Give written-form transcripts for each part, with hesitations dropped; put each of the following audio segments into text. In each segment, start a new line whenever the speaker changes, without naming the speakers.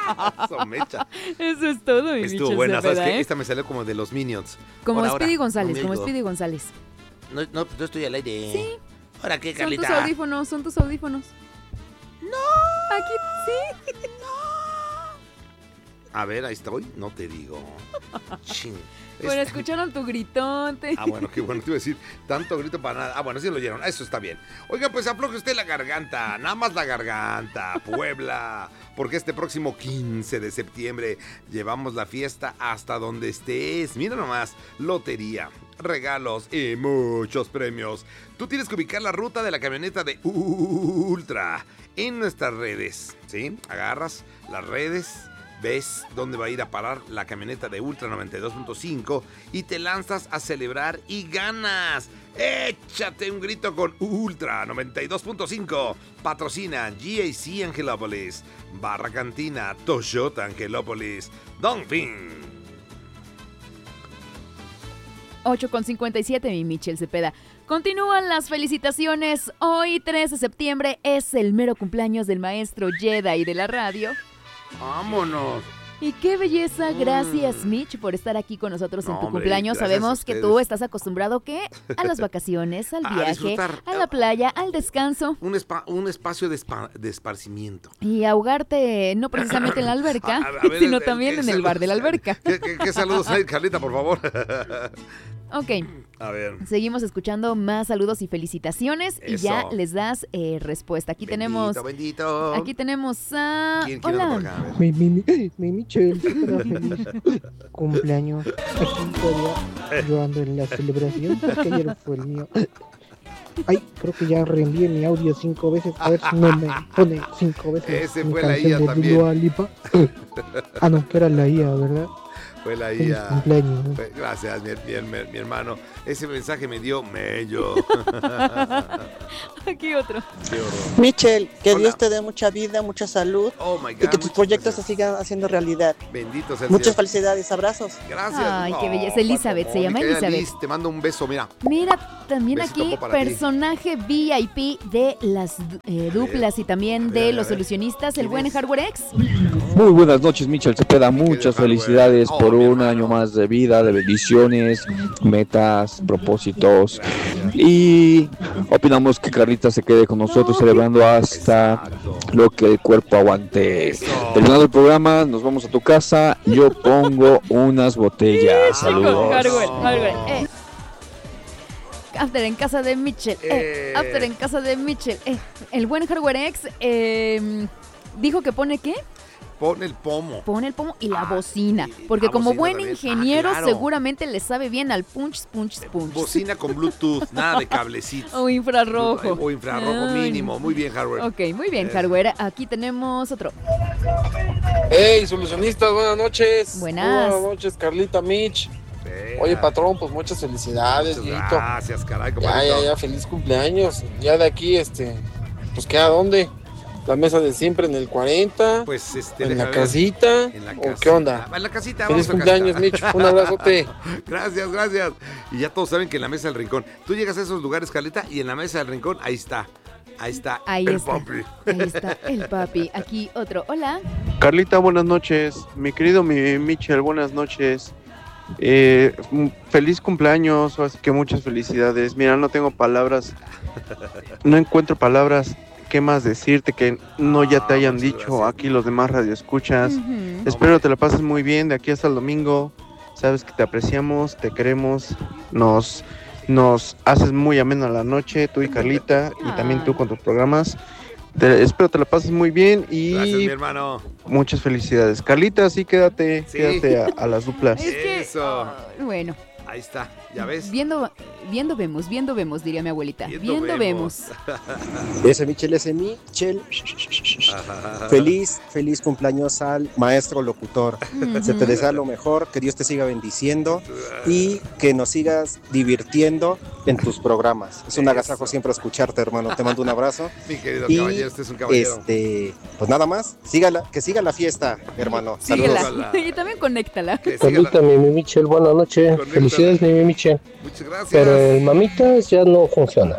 Somecha.
Eso es todo, mi
Estuvo
Michel
buena,
Cepeda,
¿sabes qué?
¿eh?
Esta me salió como de los Minions.
Como
Ahora,
Speedy
ahora,
González,
no me
como
oigo.
Speedy González.
No, yo estoy al aire.
Sí.
¿Ahora qué,
Son tus
Carlita?
audífonos, son tus audífonos. ¡No! Aquí, sí.
A ver, ahí estoy. No te digo. Chin.
Bueno, escucharon tu gritonte.
Ah, bueno, qué bueno, te iba a decir, tanto grito para nada. Ah, bueno, sí lo oyeron, eso está bien. Oiga, pues afloje usted la garganta, nada más la garganta, Puebla, porque este próximo 15 de septiembre llevamos la fiesta hasta donde estés. Mira nomás, lotería, regalos y muchos premios. Tú tienes que ubicar la ruta de la camioneta de Ultra en nuestras redes, ¿sí? Agarras las redes, ves dónde va a ir a parar la camioneta de Ultra 92.5 y te lanzas a celebrar y ganas. Échate un grito con Ultra 92.5. Patrocina GAC Angelópolis, Barra Cantina, Toyota Angelópolis, Donfin.
8:57, mi Michel Cepeda. Continúan las felicitaciones. Hoy, 3 de septiembre, es el mero cumpleaños del maestro Jedi de la radio.
¡Vámonos!
Y qué belleza, gracias Mitch por estar aquí con nosotros en tu
hombre,
cumpleaños.
gracias
Sabemos
a
que
ustedes.
tú estás acostumbrado ¿qué? A las vacaciones, al
A
viaje,
disfrutar.
a la playa, al descanso.
Un espacio de esparcimiento.
Y ahogarte no precisamente en la alberca,
A ver,
sino también en el bar de la alberca.
¿Qué saludos hay, Carlita, por favor?
Ok,
A ver.
seguimos escuchando más saludos y felicitaciones y
Eso.
ya les das respuesta. Aquí
Bendito.
aquí tenemos a...
¿Quién anda por
Hola.
acá? A ver.
Mi Michel, súper feliz cumpleaños. Aquí todavía yo ando en la celebración porque ayer fue el mío. Ay, creo que ya reenvié mi audio 5 veces. A ver si no me pone 5 veces.
Ese
mi
fue la
canción
IA
de
también.
Dua Lipa. Ah, no, que era la IA, ¿verdad?
Fue la
Feliz
IA.
cumpleaños.
Gracias, mi hermano. Ese mensaje me dio mello.
Aquí otro.
Qué horror.
Michel, que
Hola.
Dios te dé mucha vida, mucha salud
Oh my God.
y que tus
muchas
proyectos se
gracias.
sigan haciendo realidad.
Bendito sea el
Muchas
Señor.
felicidades, abrazos.
Gracias.
Ay, qué
No,
belleza. Elizabeth,
cuánto
se
amor.
llama
Mi querida
Elizabeth.
Liz, te mando un beso, mira.
Mira, también
Besito
aquí
para ti.
personaje VIP de las duplas y también de
A ver,
los
a ver.
solucionistas, el
¿Quién
buen
es?
Hardware X.
Muy buenas noches, Michel Cepeda. Muchas
hardware.
felicidades
Oh,
por
mi
un
hermano.
año más de vida, de bendiciones, metas, propósitos.
Gracias.
Y opinamos que Carlita se quede con nosotros celebrando hasta
Exacto.
lo que el cuerpo aguante.
Eso.
Terminando el programa, nos vamos a tu casa. Yo pongo unas botellas. Saludos.
Hardware. After en casa de Mitchell. After en casa de Mitchell. El buen Hardware X dijo que pone ¿qué?
Pon el pomo.
Pone el pomo y la
Ah,
bocina.
y
Porque
la
como
bocina
buen
también.
ingeniero
Claro.
seguramente le sabe bien al punch.
Bocina con Bluetooth, nada de cablecitos.
O infrarrojo.
O infrarrojo
Ay.
mínimo. Muy bien, hardware.
Ok, muy bien,
Eso.
Hardware. Aquí tenemos otro.
Hey, solucionistas, buenas noches.
Buenas.
Buenas noches, Carlita, Mitch.
Venga.
Oye, patrón, pues muchas felicidades,
Muchas
Dieguito.
gracias, caray,
Ya,
compadrito.
ya, feliz cumpleaños. Ya de aquí, pues ¿qué a dónde? La mesa de siempre en el 40,
Pues
en la
déjame ver.
casita.
En la
¿O
casita.
qué onda?
En la casita,
Feliz
vamos a
cumpleaños,
casita.
Mitch. Un abrazote.
Gracias. Y ya todos saben que en la mesa del rincón, tú llegas a esos lugares, Carlita, y en la mesa del rincón, ahí está.
Ahí
el
está.
papi.
Ahí está el papi. Aquí otro. Hola.
Carlita, buenas noches. Mi querido Michel, buenas noches. Feliz cumpleaños, así que muchas felicidades. Mira, no tengo palabras, no encuentro palabras que más decirte que no ya te hayan
muchas
dicho
gracias.
aquí los demás radioescuchas.
Ujú.
Espero te la pases muy bien de aquí hasta el domingo. Sabes que te apreciamos, te queremos, nos haces muy amena la noche, tú y Carlita, y también tú con tus programas. Espero te la pases muy bien
Gracias, mi
y
hermano.
muchas felicidades. Carlita, sí, quédate a las duplas.
Es que,
Eso.
bueno,
Ahí está, ¿ya ves?
viendo vemos, diría mi abuelita. Viendo vemos.
Ese Michel. Feliz cumpleaños al maestro locutor. Se te desea lo mejor, que Dios te siga bendiciendo y que nos sigas divirtiendo en tus programas. Es un agasajo siempre escucharte, hermano. Te mando un abrazo.
Mi querido
Y,
caballero, este es un caballero.
Pues nada más, que siga la fiesta, hermano. Saludos.
Síguela. Y también conéctala.
Carlita, mi Michel, buenas noches.
Conéctala.
Felicidades, mi Michel.
Muchas gracias.
Pero el mamitas ya no funciona.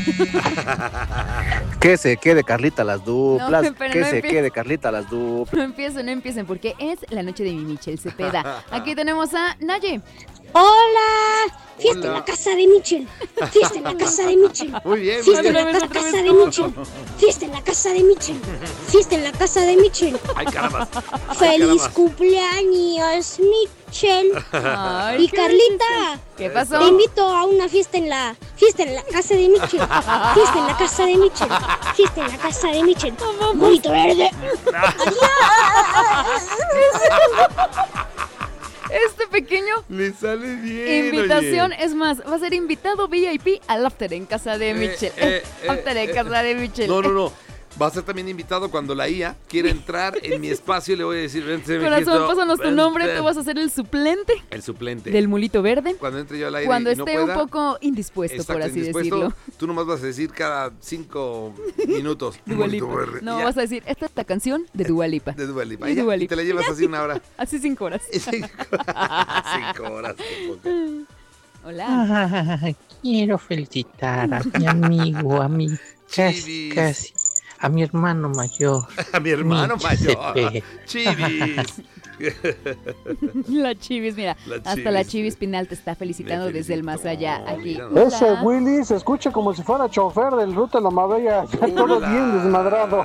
Que se quede Carlita las duplas.
No, pero
que
no
se
empiece.
quede Carlita las duplas.
No empiecen, porque es la noche de mi Michel Cepeda. Aquí tenemos a Naye.
¡Hola! Fiesta en la casa de Michel. Fiesta en la casa de Michel.
Muy bien,
Fiesta en
muy
la
bien.
casa de Michel. Fiesta en la casa de Michel. Fiesta en la casa de Michel.
Ay, caramba.
¡Feliz cumpleaños, Michel!
Ay,
Y Carlita,
¿qué pasó?
te invito a una fiesta en la casa de Michel. Fiesta en la casa de Michel. Fiesta en la casa de Michel. Bonito verde.
Este pequeño
Le sale bien.
invitación,
oye.
es más, va a ser invitado VIP al after en casa de Michel. After en casa de Michel.
No. Va a ser también invitado cuando la IA quiera entrar en mi espacio y le voy a decir, vente,
Corazón, pásanos tu nombre, tú vas a ser el suplente
el suplente.
del mulito verde.
Cuando entre yo al aire
Cuando
y no
esté
pueda,
un poco indispuesto,
exacto,
por así
indispuesto,
decirlo.
tú nomás vas a decir cada 5 minutos.
Dua Lipa.
Mulito verde,
No,
ya.
vas a decir, esta es la canción de Dua Lipa.
De Dua Lipa.
Y
Y ya,
Dua
y
Lipa.
te la llevas así una hora.
Así 5 horas.
5 horas. qué poco.
Hola.
Ay, quiero felicitar a mi amigo, a mi
Chivis.
casi, a mi hermano mayor.
A mi hermano
Michel
mayor.
Cepeda.
Chivis.
La Chivis, mira,
La
hasta la
Chivis.
Chivis Pinal te está felicitando
Me
desde el más allá.
felicitó,
Aquí.
mira.
Ese
Hola.
Willy se escucha como si fuera chofer del Ruta La Mabella, todo
Hola.
bien desmadrado.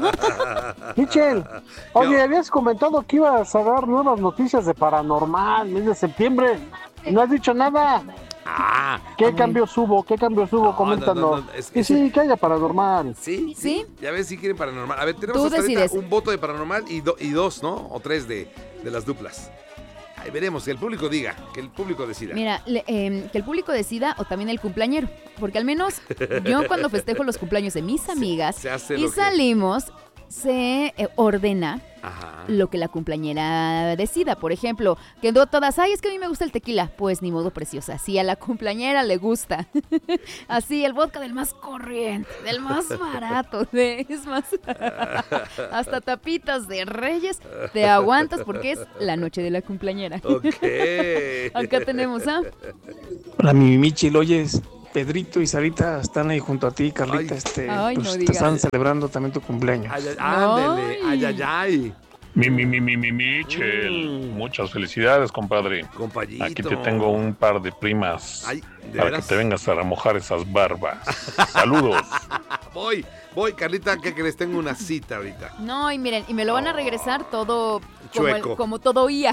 Michel, oye, habías comentado que ibas a dar nuevas noticias de Paranormal, mes de septiembre. No has dicho nada.
Ah,
¿Qué cambios hubo?
No,
Coméntanos.
no, es-
Y sí, que haya Paranormal.
¿sí?
¿Sí?
Ya ves si quieren paranormal. A ver, tenemos
Tú
hasta ahorita
decides.
un voto de paranormal y 2, ¿no? O 3 de las duplas. Ahí veremos, que el público diga, que el público decida.
Mira, que el público decida o también el cumpleañero. Porque al menos yo cuando festejo los cumpleaños de mis amigas
se hace
y
lo que-
salimos, se ordena
Ajá.
lo que la cumpleañera decida. Por ejemplo, que no todas, ay, es que a mí me gusta el tequila. Pues ni modo, preciosa. Si a la cumpleañera le gusta. Así, el vodka del más corriente, del más barato, es más, hasta tapitas de Reyes, te aguantas porque es la noche de la cumpleañera.
Ok.
Acá tenemos a...
Hola, mi Michel, oyes, Pedrito y Sarita están ahí junto a ti, Carlita,
Ay,
pues
no
te
digas.
están celebrando también tu cumpleaños.
Ay, ándele, ay.
Michel. Muchas felicidades, compadre.
Compayito.
Aquí te tengo un par de primas
Ay, ¿de
para
veras?
que te vengas a remojar esas barbas. Saludos.
Voy, Carlita, ¿qué crees? Tengo una cita ahorita.
No, y miren, y me lo van a regresar todo
Chueco.
como todo IA.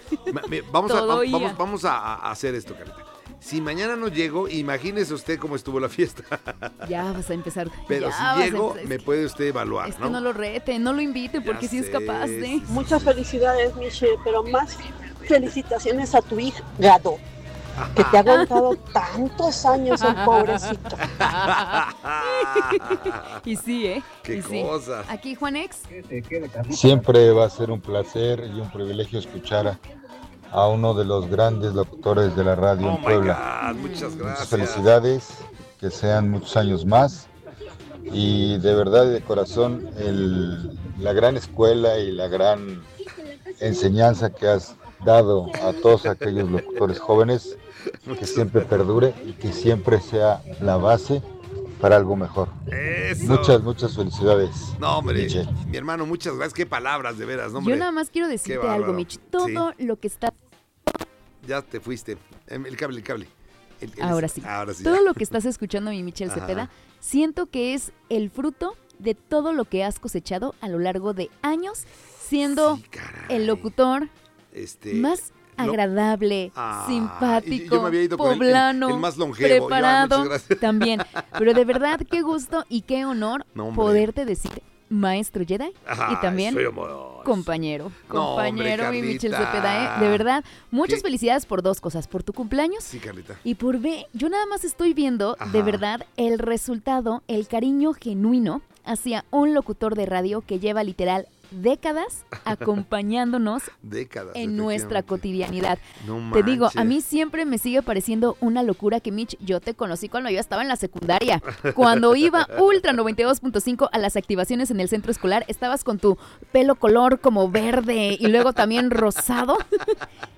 Vamos a hacer esto, Carlita. Si mañana no llego, imagínese usted cómo estuvo la fiesta.
Ya vas a empezar.
Pero
ya
si
vas a
llego,
empezar.
me puede usted evaluar,
Es que
¿no?
no lo reten, no lo inviten porque sí es
sé,
capaz de...
Muchas felicidades, Michelle, pero más felicitaciones a tu hígado, que te ha aguantado tantos años el pobrecito.
Y sí, ¿eh?
Qué
Y sí.
cosa.
Aquí, Juanex.
Siempre va a ser un placer y un privilegio escuchar a uno de los grandes locutores de la radio en Puebla.
Muchas gracias.
Muchas felicidades, que sean muchos años más y de verdad y de corazón la gran escuela y la gran enseñanza que has dado a todos aquellos locutores jóvenes, que siempre perdure y que siempre sea la base para algo mejor.
Eso.
Muchas felicidades.
No, hombre,
Michel.
mi hermano, muchas gracias. Qué palabras, de veras, no, hombre.
Yo nada más quiero decirte
Qué
algo,
bárbaro.
Mitch. Todo lo que está...
Ya te fuiste. El cable.
Ahora sí.
Ahora sí.
Todo lo que estás escuchando, mi Michel
Ajá.
Cepeda, siento que es el fruto de todo lo que has cosechado a lo largo de años, siendo el locutor más agradable, simpático,
yo me había ido con
poblano,
el más longevo.
preparado,
Muchas gracias.
también. Pero de verdad, qué gusto y qué honor
No, hombre.
poderte decir maestro Jedi y también
soy amor.
compañero.
No, hombre,
Compañero, mi Michel
Carlita.
Cepeda, De verdad, muchas
¿Qué?
felicidades por 2 cosas. Por tu cumpleaños
Sí, Carlita.
y por B, yo nada más estoy viendo de
Ajá.
verdad el resultado, el cariño genuino hacia un locutor de radio que lleva literal décadas acompañándonos
Décadas.
en nuestra
efectivamente.
cotidianidad.
No
Te digo,
manches.
a mí siempre me sigue pareciendo una locura que Mitch, yo te conocí cuando yo estaba en la secundaria. Cuando iba Ultra 92.5 a las activaciones en el centro escolar, estabas con tu pelo color como verde y luego también rosado.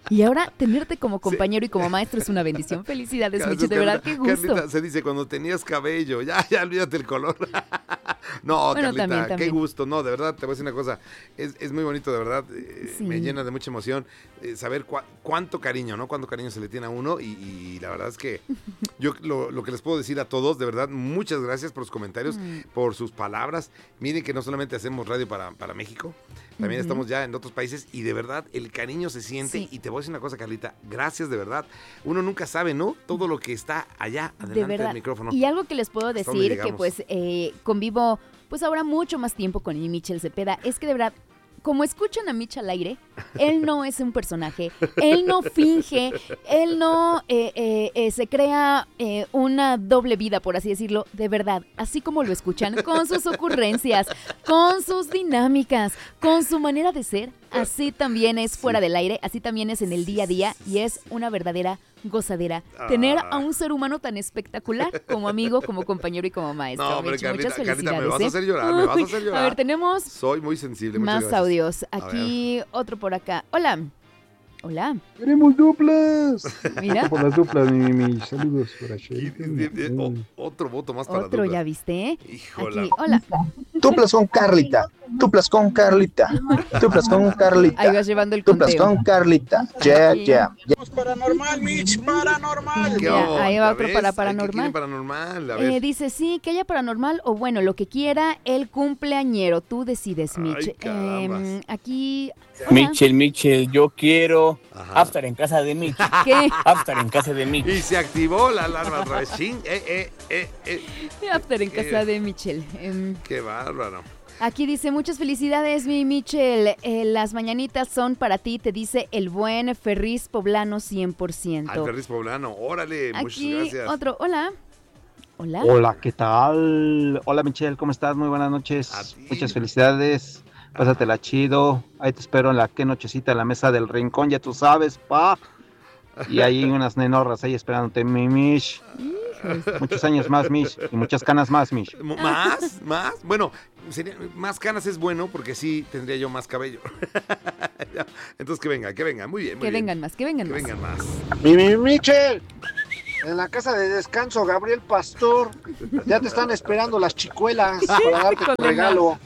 Y ahora tenerte como compañero y como maestro es una bendición. Felicidades,
Gracias,
Michi, de verdad,
Carlita.
qué gusto.
Carlita, se dice cuando tenías cabello, ya olvídate el color. No,
Bueno,
Carlita,
también.
qué gusto. No, de verdad, te voy a decir una cosa. Es muy bonito, de verdad.
Sí.
Me llena de mucha emoción saber cuánto cariño, ¿no? Cuánto cariño se le tiene a uno. Y la verdad es que yo lo que les puedo decir a todos, de verdad, muchas gracias por sus comentarios, por sus palabras. Miren que no solamente hacemos radio para México, también estamos ya en otros países y de verdad el cariño se siente.
Sí.
Y te voy a decir una cosa, Carlita, gracias de verdad. Uno nunca sabe, ¿no? Todo lo que está allá adelante
De verdad.
del micrófono.
Y algo que les puedo
Hasta dónde
decir, que
llegamos.
pues convivo pues ahora mucho más tiempo con el Michel Cepeda, es que de verdad, como escuchan a Mitch al aire, él no es un personaje, él no finge, él no se crea una doble vida, por así decirlo, de verdad, así como lo escuchan, con sus ocurrencias, con sus dinámicas, con su manera de ser, así también es fuera del aire, así también es en el día a día y es una verdadera gozadera tener a un ser humano tan espectacular como amigo, como compañero y como maestro.
No, hombre,
Mitch,
Carlita,
muchas felicidades.
Carlita, me vas a hacer llorar,
Uy,
me vas a hacer llorar.
A ver, tenemos
Soy muy sensible, muchas
más
gracias.
audios.
A
Aquí otro por acá. Hola. Hola.
¡Queremos duplas!
Mira.
Por las duplas, mi saludos por allí.
Otro voto más para
Otro,
duplas.
ya viste.
Híjola.
Aquí, hola.
Duplas con Carlita. Duplas con Carlita. Duplas con Carlita.
Ahí vas llevando el
Duplas
conteo.
con Carlita. Ya,
Aquí.
ya.
Paranormal, Mitch, paranormal.
¿Qué
Ya,
onda?
ahí va otro
¿Ves?
para
Ay, ¿qué
paranormal.
quieren paranormal? A ver.
Dice, sí, que haya paranormal o bueno, lo que quiera el cumpleañero. Tú decides, Mitch.
carambas.
Aquí... hola.
Michel, yo quiero after en casa de Mitch.
¿Qué?
After en casa de Mitch.
Y se activó la alarma otra vez. Chin,
After en casa de Michel.
Qué bárbaro.
Aquí dice, muchas felicidades, mi Michel. Las mañanitas son para ti, te dice el buen Ferris Poblano 100%.
Al Ferris Poblano, órale, muchas
Aquí
gracias.
otro, hola. Hola.
Hola, ¿qué tal? Hola Michelle, ¿cómo estás? Muy buenas noches. Muchas felicidades. Pásatela chido. Ahí te espero en la que nochecita en la mesa del rincón, ya tú sabes, pa. Y hay unas nenorras ahí esperándote, mi Mish. Muchos años más, Mish. Y muchas canas más, Mish.
¿Más? ¿Más? Bueno, más canas es bueno porque sí tendría yo más cabello. Entonces que venga, muy bien. Muy
Que
bien.
vengan más, que vengan
Que
más.
vengan más.
Mi Michel, en la casa de descanso, Gabriel Pastor, ya te están esperando las chicuelas para darte tu regalo.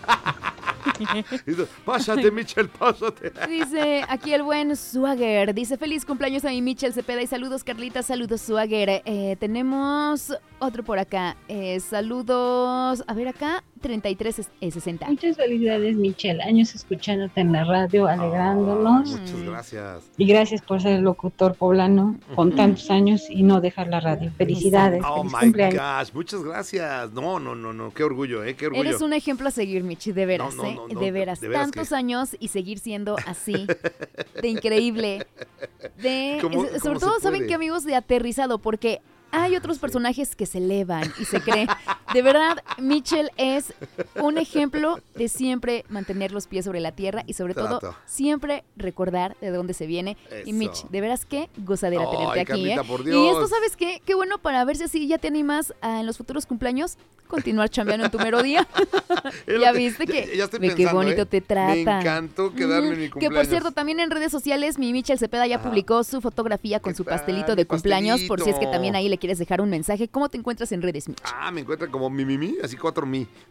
Pásate, Michel, pásate.
Dice aquí el buen Swagger. Dice feliz cumpleaños a mi Michel Cepeda y saludos Carlita, saludos Swagger. Tenemos otro por acá. Saludos, a ver acá, 3360.
Muchas felicidades, Michelle. Años escuchándote en la radio, alegrándonos.
Muchas gracias.
Y gracias por ser el locutor poblano con tantos años y no dejar la radio. Felicidades,
Oh
feliz
my
cumpleaños.
gosh, muchas gracias. No, qué orgullo, qué orgullo.
Eres un ejemplo a seguir, Michi, de veras,
No,
de veras.
de veras
Tantos
que-
años y seguir siendo así, de increíble,
¿Cómo
sobre
se
todo, ¿saben
puede?
qué, amigos? De aterrizado, porque hay otros personajes que se elevan y se creen. De verdad, Michel es un ejemplo de siempre mantener los pies sobre la tierra y sobre todo
Trato.
siempre recordar de dónde se viene. Y
Eso.
Mitch, de veras qué gozadera
Ay,
tenerte aquí,
Carlita,
¿eh?
por
Y esto,
Dios.
¿sabes qué? Qué bueno para ver si así ya te animas a, en los futuros cumpleaños continuar chambeando en tu mero día. Ya viste que
ya estoy
ve qué
pensando,
bonito
¿eh?
te trata.
Me encantó quedarme en mi
Que
cumpleaños.
por cierto, también en redes sociales mi Michel Cepeda ya publicó su fotografía con su pastelito de cumpleaños, por si es que también ahí le quieres dejar un mensaje. ¿Cómo te encuentras en redes, Mitch?
Me encuentran como mi, así 4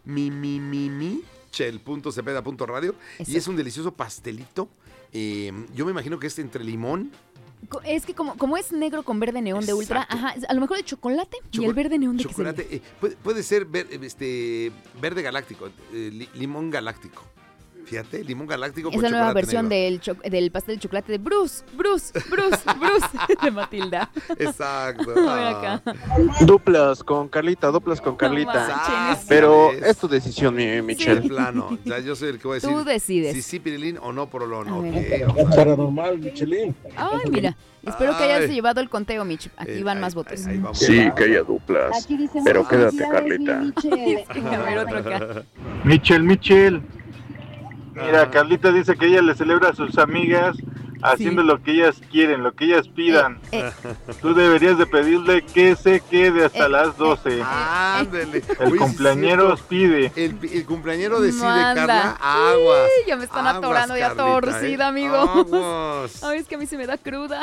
michel.cepeda.radio y es un delicioso pastelito. Yo me imagino que es entre limón.
Es que como es negro con verde neón de ultra, ajá, a lo mejor de chocolate y el verde neón de que
chocolate,
sería.
puede ser verde galáctico, limón galáctico. Fíjate, limón galáctico
Es
con
la nueva
chocolate
versión
negro.
del pastel de chocolate de Bruce, de Matilda.
Exacto.
A ver acá.
Duplas con Carlita, duplas con Carlita.
manches.
Pero
¿Ves?
es tu decisión, mi Michelle.
De plano, ya yo soy el que voy a decir.
Tú decides.
Si sí pirilín o no porolón.
A
Ok,
ver.
ok.
Paranormal, Michelin.
Ay, mira. Espero que hayas
Ay.
llevado el conteo, Mitch. Aquí van más votos.
Sí, que haya duplas. Pero quédate, Carlita.
A ver, otro acá.
Michel. Mira, Carlita dice que ella le celebra a sus amigas
haciendo lo que ellas quieren, lo que ellas pidan. Tú deberías de pedirle que se quede hasta las 12.
Ándale.
El cumpleañero pide.
El cumpleañero decide,
Manda.
Carla. Aguas.
Sí, ya me están atorando, ya
Carlita,
torcida, amigo.
Aguas.
Ay, es que a mí se me da cruda.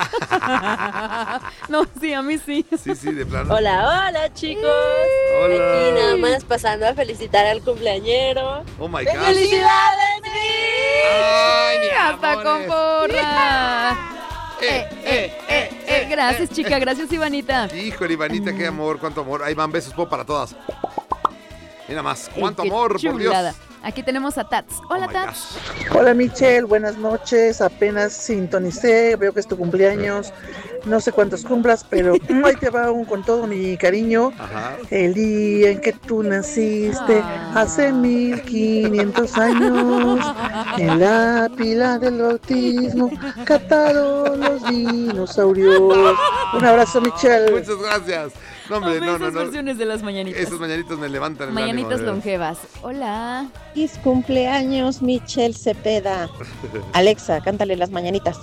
No, sí, a mí sí.
Sí, de plano.
Hola, chicos.
Hola.
Aquí nada más pasando a felicitar al cumpleañero.
Oh my God.
¡Felicidades,
Ay, mi
Hasta
amor.
con porra. Gracias, chica. Gracias, Ivanita.
Híjole, Ivanita, qué amor, cuánto amor. Ahí van besos para todas. Mira más, cuánto
Qué
amor, por
chulada.
Dios.
Aquí tenemos a Tats. Hola, Tats.
Hola Michelle, buenas noches. Apenas sintonicé, veo que es tu cumpleaños. No sé cuántos cumplas, pero ahí te va con todo mi cariño. El día en que tú naciste, hace 1500 años, en la pila del bautismo, cataron los dinosaurios. Un abrazo, Michelle.
Muchas gracias. No, hombre, no.
Esas versiones de las mañanitas.
Esos mañanitos me levantan el
Mañanitas
ánimo, de
longevas. Hola.
Feliz cumpleaños, Michelle Cepeda. Alexa, cántale las mañanitas.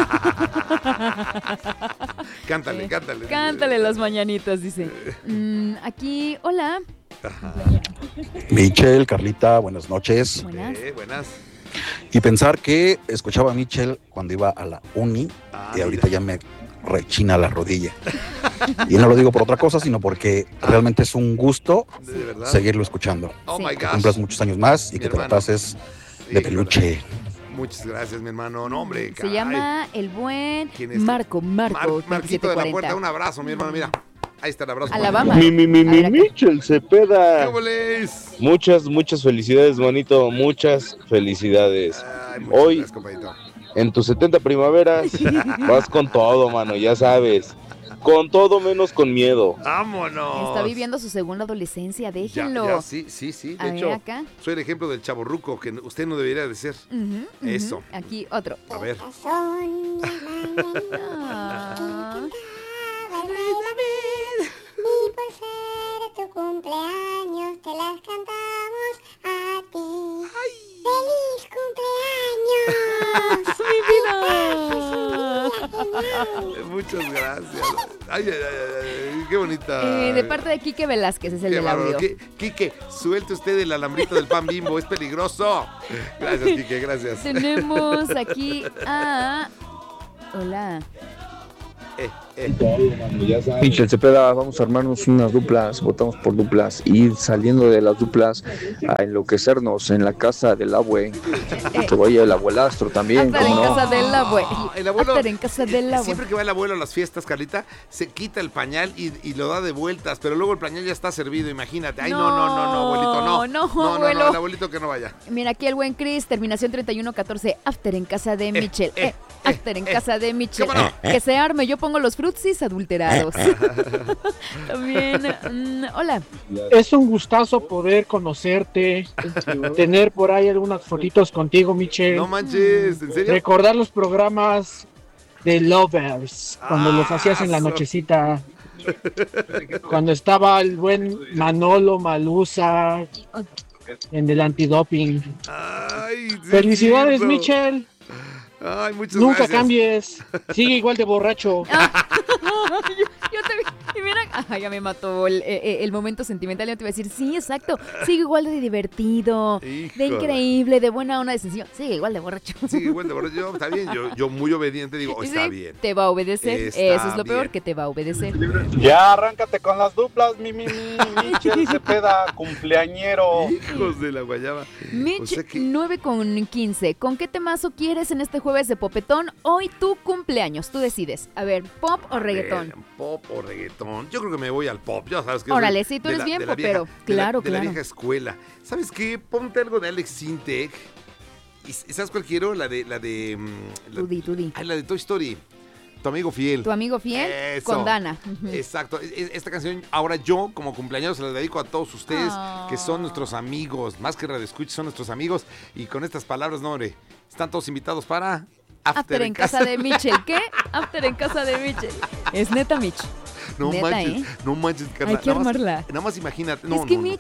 Cántale.
Cántale las mañanitas, dice. Aquí, hola.
Michelle, Carlita, buenas noches.
Buenas.
Y pensar que escuchaba a Michelle cuando iba a la uni y ahorita ya me rechina la rodilla. Y no lo digo por otra cosa, sino porque realmente es un gusto seguirlo escuchando.
Oh my
Que
gosh.
cumplas muchos años más y
Mi
que te la
hermano.
pases de peluche.
Muchas gracias, mi hermano. No, hombre,
Se llama el buen
¿Quién es?
Marco.
Marquito de la
2740.
Puerta, un abrazo, mi hermano, mira. Ahí está el abrazo.
Alabama.
Michel Cepeda.
¿Cómo les?
Muchas felicidades, manito. Muchas felicidades. Hoy, en tus 70 primaveras, vas con todo, mano, ya sabes. Con todo menos con miedo.
¡Vámonos!
Está viviendo su segunda adolescencia, déjenlo.
Ya, sí.
A
De
ver,
hecho,
acá.
soy el ejemplo del chavorruco que usted no debería de ser. Eso.
Aquí otro.
A ver.
Y por ser tu cumpleaños te las cantamos a ti. ¡Feliz cumpleaños!
Muchas gracias. Ay, qué bonita.
De parte de Quique Velázquez, es el del
bárbaro.
audio.
Quique, suelte usted el alambrito del pan Bimbo, es peligroso. Gracias, Quique, gracias.
Tenemos aquí a... Hola.
Michel Cepeda, vamos a armarnos unas duplas, votamos por duplas y saliendo de las duplas a enloquecernos en la casa del abue, que vaya el abuelastro también,
After en
¿cómo no?
casa del abue.
El abuelo,
After en casa del abue.
siempre que va el abuelo a las fiestas, Carlita, se quita el pañal y lo da de vueltas, pero luego el pañal ya está servido, imagínate. Ay, no, abuelito, no.
abuelo.
El abuelito que no vaya.
Mira, aquí el buen Chris, terminación 3114, After en casa de Michelle. After en casa de Michelle. Que se arme, yo pongo los frutsis adulterados. También, hola.
Es un gustazo poder conocerte, tener por ahí algunas fotitos contigo, Michelle.
No manches, ¿en serio?
Recordar los programas de Lovers, cuando los hacías en la nochecita. Cuando estaba el buen Manolo Malusa en el antidoping.
Ay, sí,
Felicidades,
cierto.
Michelle.
Ay, muchas
Nunca
gracias.
cambies. Sigue igual de borracho.
Yo te vi, y mira, ya me mató el momento sentimental. Yo te iba a decir, sí, exacto. Sigue igual de divertido, de
Híjole.
increíble, de buena onda, de sencillo. Sigue igual de borracho.
Sí, igual de borracho, está bien. Yo muy obediente digo,
Sí,
está bien.
Te va a obedecer.
Está
Eso es lo peor,
bien.
que te va a obedecer.
Ya, arráncate con las duplas, Michel Cepeda, cumpleañero.
Hijos de la guayaba.
Mitch,
O sea que-
9:15. ¿Con qué temazo quieres en este jueves de Popetón? Hoy tu cumpleaños, tú decides. A ver, ¿pop o reggaetón?
Pop o reggaetón. Yo creo que me voy al pop. Ya sabes que
Órale,
soy
sí, tú
de
eres
la-
bien
de la
popero.
vieja-
Claro,
de la
claro.
vieja escuela. ¿Sabes qué? Ponte algo de Alex Sintek. ¿Y sabes cuál quiero? La de
Tú di.
Ay, la de Toy Story. Tu amigo fiel.
Tu amigo fiel
Eso.
con Dana.
Exacto. Esta canción, ahora yo, como cumpleaños, se la dedico a todos ustedes, que
Ah.
son nuestros amigos. Más que radioescuchas, son nuestros amigos. Y con estas palabras, no, hombre, están todos invitados para
After en casa de Mitchell. ¿Qué? After en casa de Mitchell. Es neta, Mitch.
No
Neta,
manches,
¿eh?
no manches, Carla.
Hay que
Nada más-
armarla.
Nada más imagínate. No,
es que
no, no.
Mitch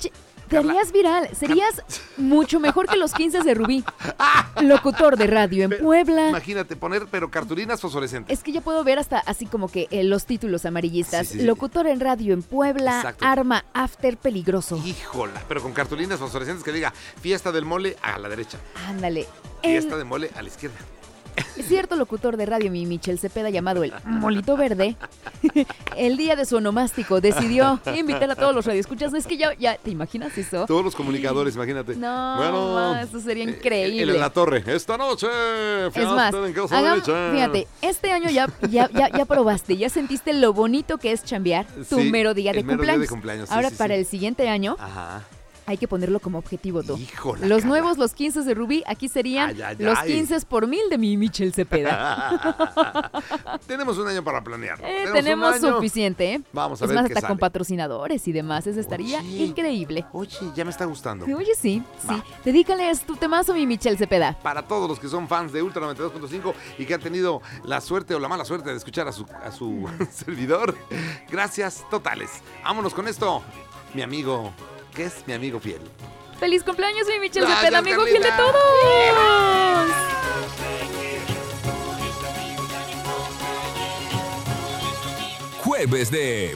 Te harías viral. Serías mucho mejor que los 15 de Rubí. Locutor de radio en Puebla.
Imagínate poner, pero cartulinas fosforescentes.
Es que yo puedo ver hasta así como que los títulos amarillistas.
Sí.
Locutor en radio en Puebla.
Exacto.
Arma after peligroso.
Híjola, pero con cartulinas fosforescentes que diga fiesta del mole a la derecha.
Ándale.
Fiesta de mole a la izquierda.
Cierto locutor de radio, mi Michel Cepeda, llamado el Molito Verde, el día de su onomástico decidió invitar a todos los radioescuchas. Es que ya ¿te imaginas eso?
Todos los comunicadores, imagínate.
No, eso sería increíble.
En la torre, esta noche,
es más, fíjate, este año ya probaste, ya sentiste lo bonito que es chambear tu mero día de cumpleaños. Ahora, para el siguiente año... Ajá. Hay que ponerlo como objetivo, tú.
Híjole,
los nuevos, los 15 de Rubí, aquí serían los 15 por 1000 de mi Michel Cepeda.
Tenemos un año para planearlo.
Tenemos suficiente, ¿eh?
Vamos a ver
más,
qué
hasta
sale.
Con patrocinadores y demás. Eso estaría increíble.
Oye, ya me está gustando.
Oye, sí. Dedícales tu temazo, mi Michel Cepeda.
Para todos los que son fans de Ultra 92.5 y que han tenido la suerte o la mala suerte de escuchar a su servidor, gracias totales. Vámonos con esto, mi amigo... que es mi amigo fiel.
¡Feliz cumpleaños, mi Michel Cepeda, amigo fiel de todos!
Jueves de